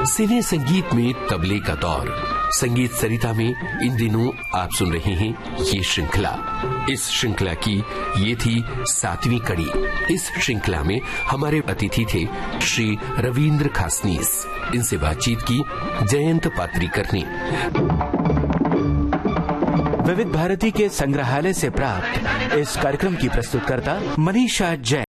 सिने संगीत में तबले का दौर। संगीत सरिता में इन दिनों आप सुन रहे हैं ये श्रृंखला। इस श्रृंखला की ये थी 7वीं कड़ी। इस श्रृंखला में हमारे अतिथि थे श्री रविंद्र खासनीस। इनसे बातचीत की जयंत पात्रीकर ने। विविध भारती के संग्रहालय से प्राप्त इस कार्यक्रम की प्रस्तुतकर्ता मनीषा जैन।